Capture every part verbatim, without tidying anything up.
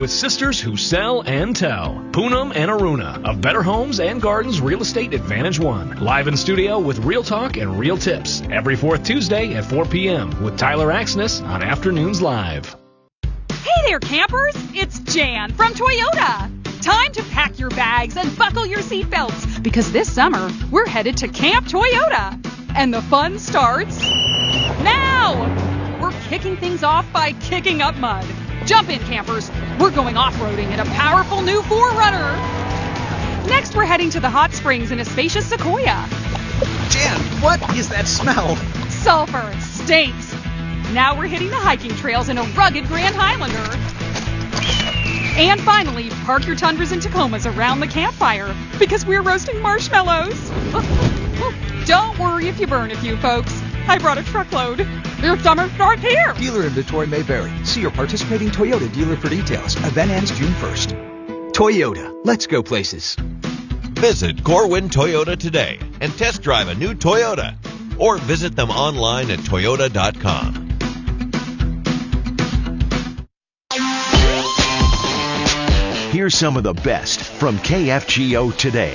With sisters who sell and tell. Poonam and Aruna of Better Homes and Gardens Real Estate Advantage One. Live in studio with real talk and real tips. Every fourth Tuesday at four p.m. with Tyler Axness on Afternoons Live. Hey there, campers. It's Jan from Toyota. Time to pack your bags and buckle your seatbelts because this summer we're headed to Camp Toyota. And the fun starts now. We're kicking things off by kicking up mud. Jump in, campers. We're going off-roading in a powerful new four runner. Next, we're heading to the hot springs in a spacious Sequoia. Jan, what is that smell? Sulfur. It stinks. Now we're hitting the hiking trails in a rugged Grand Highlander. And finally, park your Tundras and Tacomas around the campfire because we're roasting marshmallows. Don't worry if you burn a few, folks. I brought a truckload. Your summer starts here. Dealer inventory may vary. See your participating Toyota dealer for details. Event ends June first. Toyota. Let's go places. Visit Corwin Toyota today and test drive a new Toyota. Or visit them online at toyota dot com. Here's some of the best from K F G O today.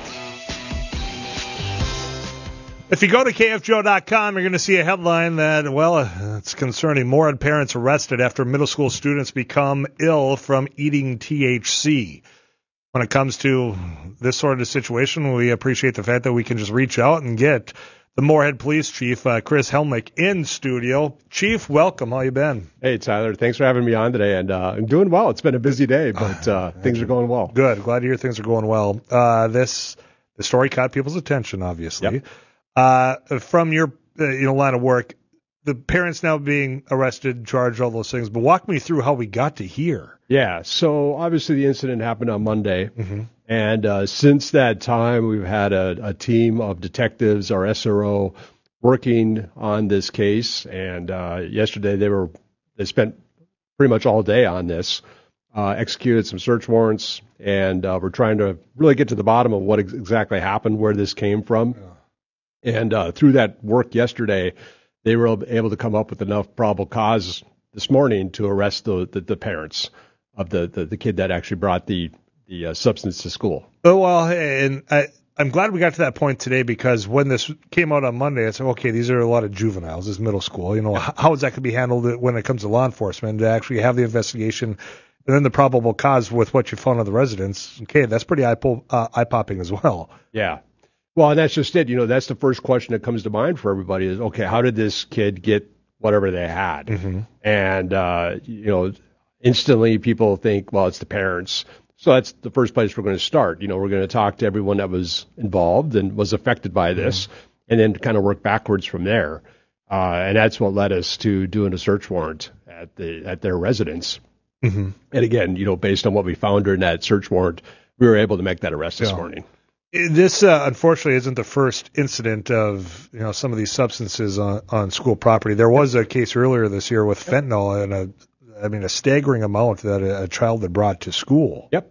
If you go to K F G O dot com, you're going to see a headline that, well, uh, it's concerning. Morehead parents arrested after middle school students become ill from eating T H C. When it comes to this sort of situation, we appreciate the fact that we can just reach out and get the Morehead Police Chief, uh, Chris Helmick, in studio. Chief, welcome. How you been? Hey, Tyler. Thanks for having me on today. And uh, I'm doing well. It's been a busy day, but uh, things are going well. Good. Glad to hear things are going well. Uh, this the story caught people's attention, obviously. Yep. Uh, from your uh, you know line of work, the parents now being arrested, charged, all those things. But walk me through how we got to here. Yeah. So obviously the incident happened on Monday. Mm-hmm. And uh, since that time, we've had a, a team of detectives, our S R O, working on this case. And uh, yesterday they were they spent pretty much all day on this, uh, executed some search warrants, and uh, we're trying to really get to the bottom of what ex- exactly happened, where this came from. Yeah. And uh, through that work yesterday, they were able to come up with enough probable cause this morning to arrest the the, the parents of the, the, the kid that actually brought the the uh, substance to school. Oh, well, and I, I'm glad we got to that point today because when this came out on Monday, I said, okay, these are a lot of juveniles. This is middle school. You know, yeah. How is that going to be handled when it comes to law enforcement to actually have the investigation and then the probable cause with what you found on the residence? Okay, that's pretty eye, uh, eye-popping as well. Yeah. Well, and that's just it. You know, that's the first question that comes to mind for everybody is, okay, how did this kid get whatever they had? Mm-hmm. And, uh, you know, instantly people think, well, it's the parents. So that's the first place we're going to start. You know, we're going to talk to everyone that was involved and was affected by this, mm-hmm. and then kind of work backwards from there. Uh, and that's what led us to doing a search warrant at the at their residence. Mm-hmm. And again, you know, based on what we found during that search warrant, we were able to make that arrest this yeah. morning. This, uh, unfortunately, isn't the first incident of, you know, some of these substances on, on school property. There was a case earlier this year with fentanyl and a I mean, a staggering amount that a, a child had brought to school. Yep.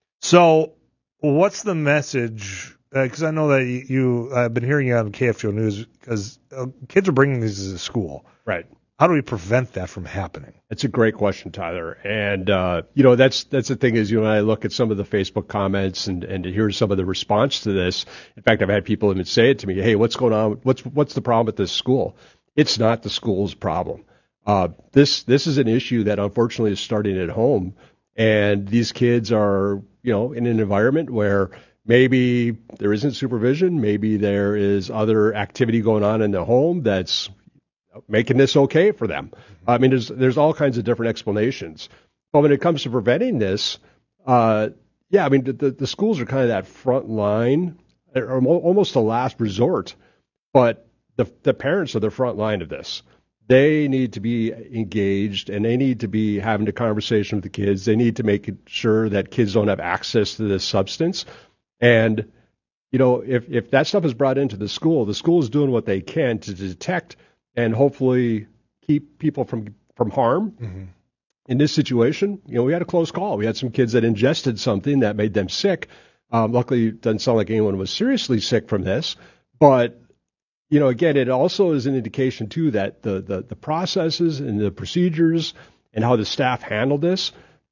So what's the message? Because uh, I know that you, you, I've been hearing you on K F G O News because uh, kids are bringing these to school. Right. How do we prevent that from happening? That's a great question, Tyler. And, uh, you know, that's that's the thing is, you know, when I look at some of the Facebook comments and, and to hear some of the response to this, in fact, I've had people even say it to me, hey, what's going on? What's what's the problem at this school? It's not the school's problem. Uh, this this is an issue that unfortunately is starting at home, and these kids are, you know, in an environment where maybe there isn't supervision, maybe there is other activity going on in the home that's making this okay for them. I mean, there's there's all kinds of different explanations. But when it comes to preventing this, uh, yeah, I mean, the, the, the schools are kind of that front line, or almost the last resort, but the the parents are the front line of this. They need to be engaged, and they need to be having a conversation with the kids. They need to make sure that kids don't have access to this substance. And, you know, if, if that stuff is brought into the school, the school is doing what they can to detect and hopefully keep people from, from harm. Mm-hmm. In this situation, you know, we had a close call. We had some kids that ingested something that made them sick. Um, luckily, it doesn't sound like anyone was seriously sick from this, but you know, again, it also is an indication, too, that the, the, the processes and the procedures and how the staff handle this,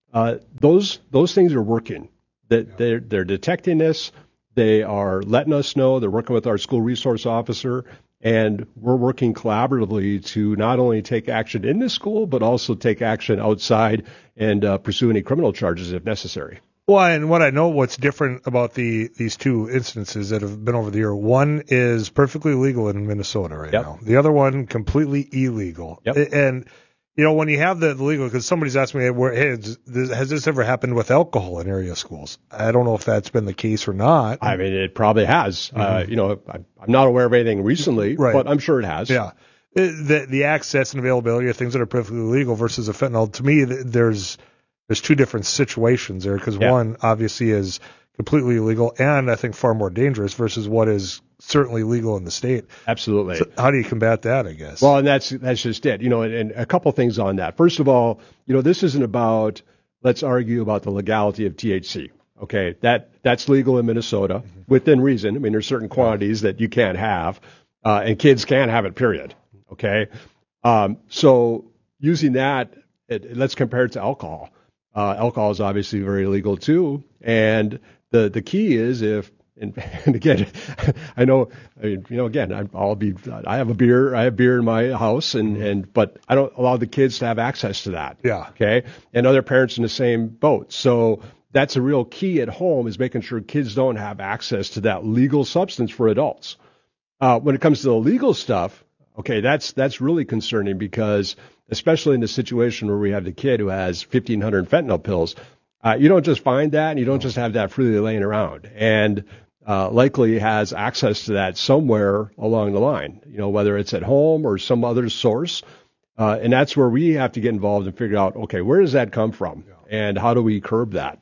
uh, those those things are working. That yeah. they're they're detecting this. They are letting us know. They're working with our school resource officer, and we're working collaboratively to not only take action in the school, but also take action outside and uh, pursue any criminal charges if necessary. Well, and what I know, what's different about the these two instances that have been over the year, one is perfectly legal in Minnesota right yep. now. The other one, completely illegal. Yep. And, you know, when you have the, the legal, because somebody's asked me, hey, has this ever happened with alcohol in area schools? I don't know if that's been the case or not. I mean, it probably has. Mm-hmm. Uh, you know, I'm not aware of anything recently, right. but I'm sure it has. Yeah. The, the access and availability of things that are perfectly legal versus a fentanyl, to me, there's... There's two different situations there because yeah. one obviously is completely illegal and I think far more dangerous versus what is certainly legal in the state. Absolutely. So how do you combat that, I guess? Well, and that's that's just it. You know, and, and a couple things on that. First of all, you know, this isn't about let's argue about the legality of T H C. Okay, that that's legal in Minnesota mm-hmm. within reason. I mean, there's certain quantities that you can't have, uh, and kids can't have it. Period. Okay, um, so using that, it, let's compare it to alcohol. Uh, alcohol is obviously very illegal too, and the the key is if and, and again, I know, I mean, you know, again, I, I'll be, I have a beer, I have beer in my house, and and but I don't allow the kids to have access to that. Yeah. Okay, and other parents in the same boat. So that's a real key at home is making sure kids don't have access to that legal substance for adults. Uh, when it comes to the legal stuff, okay, that's that's really concerning because, especially in the situation where we have the kid who has fifteen hundred fentanyl pills, uh, you don't just find that and you don't just have that freely laying around. And uh, likely has access to that somewhere along the line, you know, whether it's at home or some other source. Uh, and that's where we have to get involved and figure out, okay, where does that come from? And how do we curb that?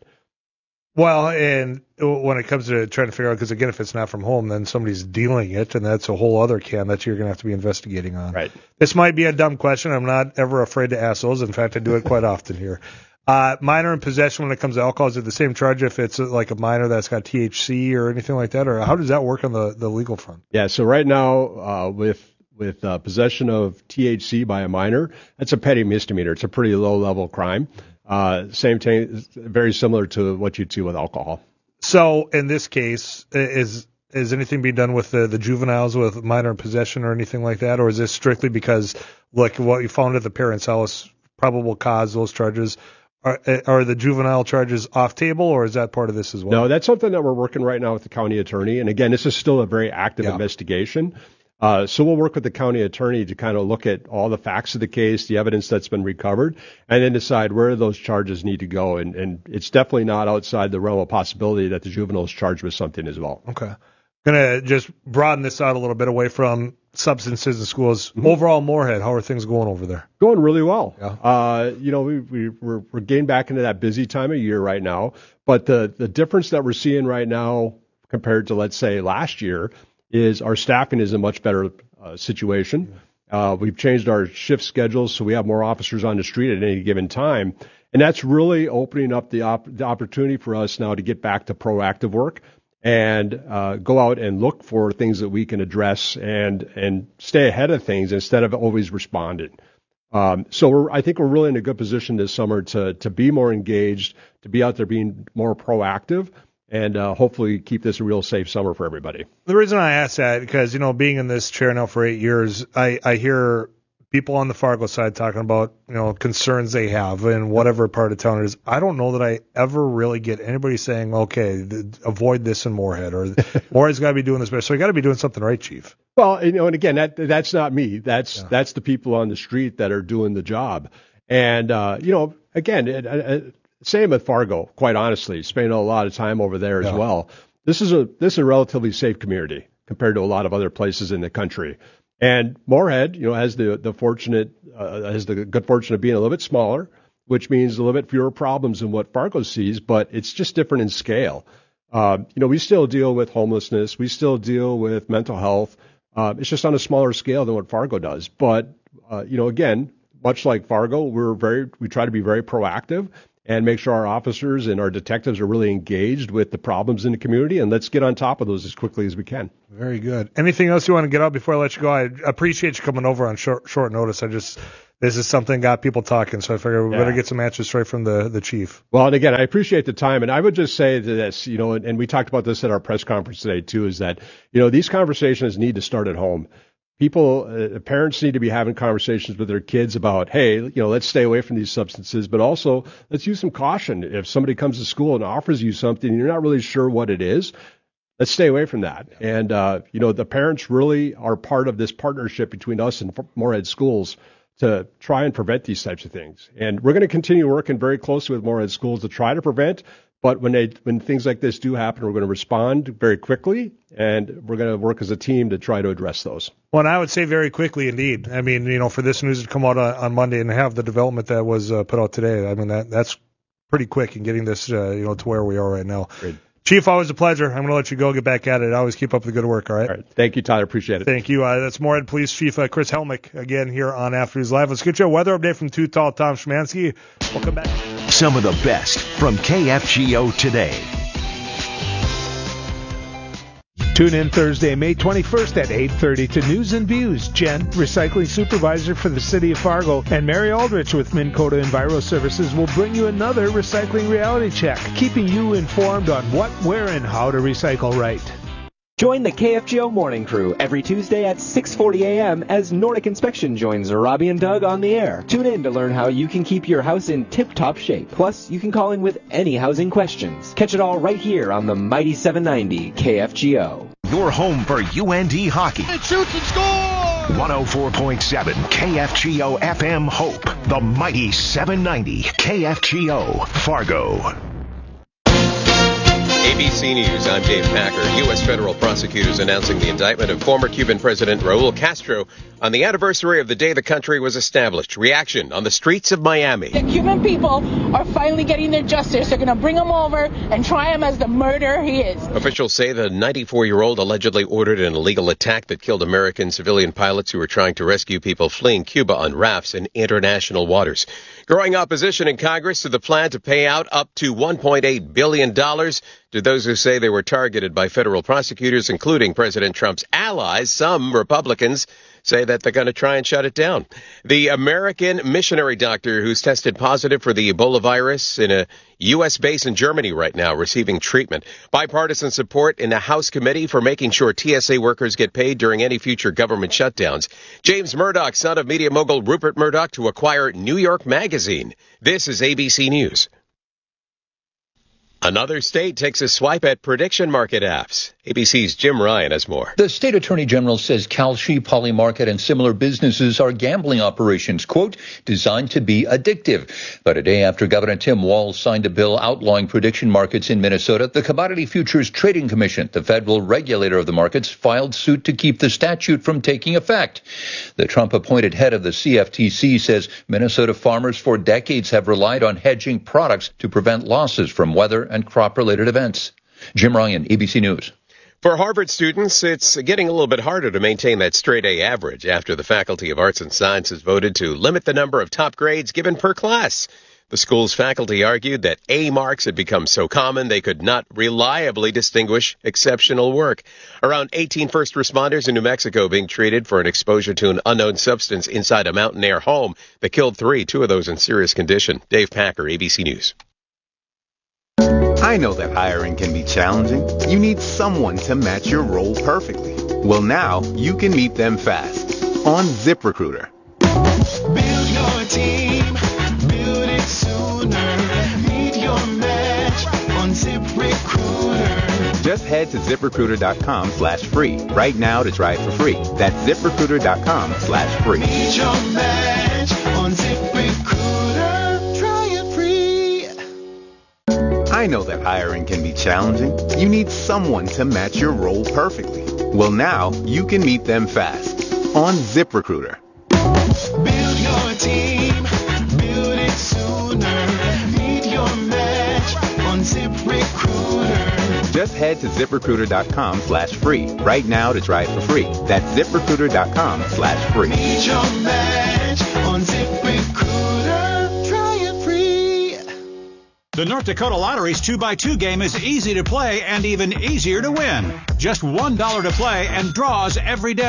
Well, and when it comes to trying to figure out, because again, if it's not from home, then somebody's dealing it, and that's a whole other can that you're going to have to be investigating on. Right. This might be a dumb question. I'm not ever afraid to ask those. In fact, I do it quite often here. Uh, minor in possession when it comes to alcohol, is it the same charge if it's like a minor that's got T H C or anything like that, or how does that work on the, the legal front? Yeah, so right now uh, with with uh, possession of T H C by a minor, that's a petty misdemeanor. It's a pretty low-level crime. Uh, same thing, very similar to what you'd see with alcohol. So in this case, is is anything being done with the, the juveniles with minor in possession or anything like that, or is this strictly because, look, what you found at the parents' house, probable cause, those charges, are, are the juvenile charges off table, or is that part of this as well? No, that's something that we're working right now with the county attorney. And again, this is still a very active yeah. investigation. Uh, so we'll work with the county attorney to kind of look at all the facts of the case, the evidence that's been recovered, and then decide where those charges need to go. And, and it's definitely not outside the realm of possibility that the juvenile is charged with something as well. Okay. Going to just broaden this out a little bit away from substances in schools. Mm-hmm. Overall, Moorhead, how are things going over there? Going really well. Yeah. Uh, you know, we, we, we're, we're getting back into that busy time of year right now. But the, the difference that we're seeing right now compared to, let's say, last year is our staffing is a much better uh, situation. Uh, we've changed our shift schedules, so we have more officers on the street at any given time. And that's really opening up the, op- the opportunity for us now to get back to proactive work and uh, go out and look for things that we can address and, and stay ahead of things instead of always responding. Um, so we're, I think we're really in a good position this summer to, to be more engaged, to be out there being more proactive, and uh, hopefully keep this a real safe summer for everybody. The reason I ask that, because, you know, being in this chair now for eight years, I, I hear people on the Fargo side talking about, you know, concerns they have in whatever part of town it is. I don't know that I ever really get anybody saying, okay, th- avoid this in Moorhead, or Moorhead's got to be doing this better. So you got to be doing something right, Chief. Well, you know, and again, that that's not me. That's yeah. that's the people on the street that are doing the job. And, uh, you know, again, it, it, same with Fargo, quite honestly, spending a lot of time over there yeah. as well. This is a this is a relatively safe community compared to a lot of other places in the country. And Moorhead, you know, has the the fortunate uh, has the good fortune of being a little bit smaller, which means a little bit fewer problems than what Fargo sees, but it's just different in scale. Uh, you know, we still deal with homelessness, we still deal with mental health. Uh, it's just on a smaller scale than what Fargo does. But uh, you know, again, much like Fargo, we're very we try to be very proactive and make sure our officers and our detectives are really engaged with the problems in the community, and let's get on top of those as quickly as we can. Very good. Anything else you want to get out before I let you go? I appreciate you coming over on short short notice. I just this is something got people talking. So I figured we Yeah. better get some answers straight from the, the chief. Well, and again, I appreciate the time, and I would just say this, you know, and, and we talked about this at our press conference today too, is that, you know, these conversations need to start at home. People, uh, parents need to be having conversations with their kids about, hey, you know, let's stay away from these substances, but also let's use some caution. If somebody comes to school and offers you something and you're not really sure what it is, let's stay away from that. And, uh, you know, the parents really are part of this partnership between us and Moorhead Schools to try and prevent these types of things. And we're going to continue working very closely with Moorhead Schools to try to prevent. But when they when things like this do happen, we're going to respond very quickly, and we're going to work as a team to try to address those. Well, and I would say very quickly indeed. I mean, you know, for this news to come out on, on Monday and have the development that was uh, put out today, I mean, that that's pretty quick in getting this, uh, you know, to where we are right now. Great. Chief, always a pleasure. I'm going to let you go, get back at it. Always keep up the good work, all right? All right. Thank you, Tyler. Appreciate it. Thank you. Uh, that's Moorhead Police Chief uh, Chris Helmick again here on After News Live. Let's get you a weather update from Too Tall Tom Szymanski. We'll come back. Some of the best from K F G O today. Tune in Thursday, May twenty-first at eight thirty to News and Views. Jen, recycling supervisor for the city of Fargo, and Mary Aldrich with Minn Kota Enviro Services will bring you another recycling reality check, keeping you informed on what, where, and how to recycle right. Join the K F G O Morning Crew every Tuesday at six forty a.m. as Nordic Inspection joins Robbie and Doug on the air. Tune in to learn how you can keep your house in tip-top shape. Plus, you can call in with any housing questions. Catch it all right here on the Mighty seven ninety K F G O. Your home for U N D hockey. It shoots and scores! one oh four point seven K F G O F M Hope. The Mighty seven ninety K F G O Fargo. A B C News, I'm Dave Packer. U S federal prosecutors announcing the indictment of former Cuban President Raul Castro on the anniversary of the day the country was established. Reaction on the streets of Miami. The Cuban people are finally getting their justice. They're going to bring him over and try him as the murderer he is. Officials say the ninety-four-year-old allegedly ordered an illegal attack that killed American civilian pilots who were trying to rescue people fleeing Cuba on rafts in international waters. Growing opposition in Congress to the plan to pay out up to one point eight billion dollars to those who say they were targeted by federal prosecutors, including President Trump's allies. Some Republicans say that they're going to try and shut it down. The American missionary doctor who's tested positive for the Ebola virus in a U S base in Germany right now receiving treatment. Bipartisan support in the House Committee for making sure T S A workers get paid during any future government shutdowns. James Murdoch, son of media mogul Rupert Murdoch, to acquire New York Magazine. This is A B C News. Another state takes a swipe at prediction market apps. A B C's Jim Ryan has more. The state attorney general says Kalshi, Polymarket, and similar businesses are gambling operations, quote, designed to be addictive. But a day after Governor Tim Walz signed a bill outlawing prediction markets in Minnesota, the Commodity Futures Trading Commission, the federal regulator of the markets, filed suit to keep the statute from taking effect. The Trump-appointed head of the C F T C says Minnesota farmers for decades have relied on hedging products to prevent losses from weather and crop-related events. Jim Ryan, A B C News. For Harvard students, it's getting a little bit harder to maintain that straight-A average after the Faculty of Arts and Sciences voted to limit the number of top grades given per class. The school's faculty argued that A marks had become so common they could not reliably distinguish exceptional work. Around eighteen first responders in New Mexico being treated for an exposure to an unknown substance inside a mountain air home that killed three, two of those in serious condition. Dave Packer, A B C News. I know that hiring can be challenging. You need someone to match your role perfectly. Well, now you can meet them fast on ZipRecruiter. Build your team, build it sooner. Meet your match on ZipRecruiter. Just head to ZipRecruiter.com slash free right now to try it for free. That's ZipRecruiter.com slash free. Meet your match on ZipRecruiter. Try it free. I know that hiring can be challenging. You need someone to match your role perfectly. Well, now you can meet them fast on ZipRecruiter. Build your team, build it sooner. Meet your match on ZipRecruiter. Just head to ZipRecruiter.com slash free right now to try it for free. That's ZipRecruiter.com slash free. Meet your match on ZipRecruiter. Try it free. The North Dakota Lottery's two by two game is easy to play and even easier to win. Just one dollar to play and draws every day.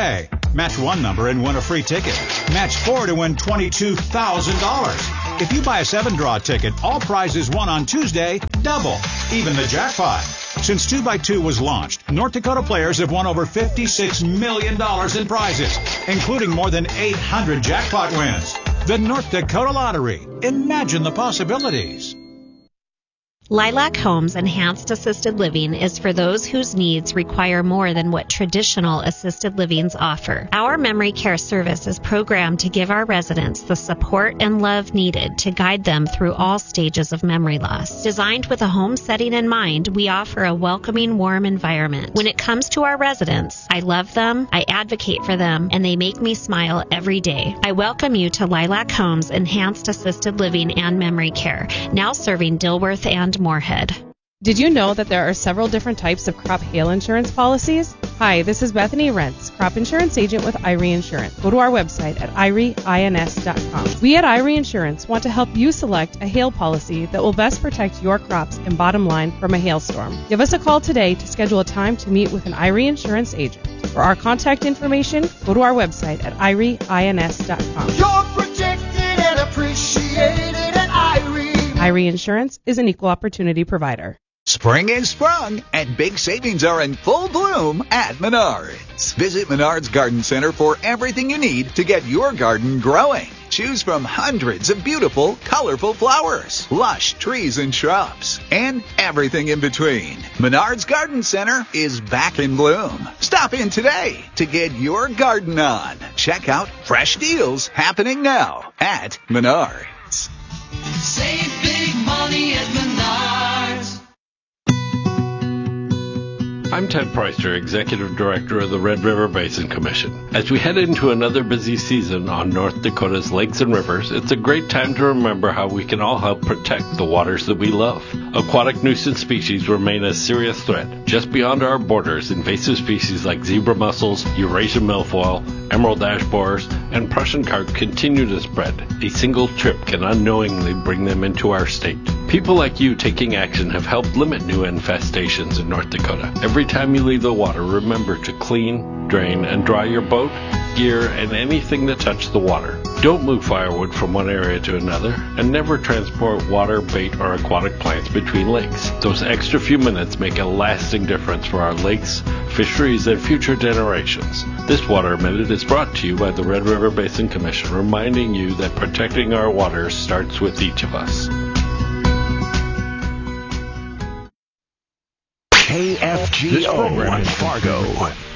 Match one number and win a free ticket. Match four to win twenty-two thousand dollars. If you buy a seven-draw ticket, all prizes won on Tuesday double, even the jackpot. Since two by two was launched, North Dakota players have won over fifty-six million dollars in prizes, including more than eight hundred jackpot wins. The North Dakota Lottery. Imagine the possibilities. Lilac Homes Enhanced Assisted Living is for those whose needs require more than what traditional assisted livings offer. Our memory care service is programmed to give our residents the support and love needed to guide them through all stages of memory loss. Designed with a home setting in mind, we offer a welcoming, warm environment. When it comes to our residents, I love them, I advocate for them, and they make me smile every day. I welcome you to Lilac Homes Enhanced Assisted Living and Memory Care, now serving Dilworth and Moorhead. Did you know that there are several different types of crop hail insurance policies? Hi, this is Bethany Rentz, crop insurance agent with I R E Insurance. Go to our website at I R E ins dot com. We at I R E Insurance want to help you select a hail policy that will best protect your crops and bottom line from a hailstorm. Give us a call today to schedule a time to meet with an I R E Insurance agent. For our contact information, go to our website at I R E ins dot com. You're protected and appreciated at I R E. I R E Insurance is an equal opportunity provider. Spring is sprung, and big savings are in full bloom at Menards. Visit Menards Garden Center for everything you need to get your garden growing. Choose from hundreds of beautiful, colorful flowers, lush trees and shrubs, and everything in between. Menards Garden Center is back in bloom. Stop in today to get your garden on. Check out fresh deals happening now at Menards. Save big money at Menards. I'm Ted Preuster, Executive Director of the Red River Basin Commission. As we head into another busy season on North Dakota's lakes and rivers, it's a great time to remember how we can all help protect the waters that we love. Aquatic nuisance species remain a serious threat. Just beyond our borders, invasive species like zebra mussels, Eurasian milfoil, emerald ash borers, and Prussian carp continue to spread. A single trip can unknowingly bring them into our state. People like you taking action have helped limit new infestations in North Dakota. Every time you leave the water, remember to clean, drain, and dry your boat, gear, and anything that touches the water. Don't move firewood from one area to another, and never transport water, bait, or aquatic plants between lakes. Those extra few minutes make a lasting difference for our lakes, fisheries, and future generations. This Water Minute is brought to you by the Red River Basin Commission, reminding you that protecting our waters starts with each of us. K F G O Fargo.